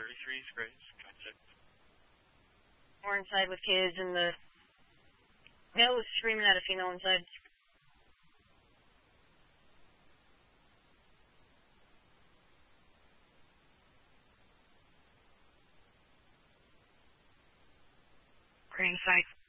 33 is great. More inside with kids, and the male was screaming at a female inside. Green side.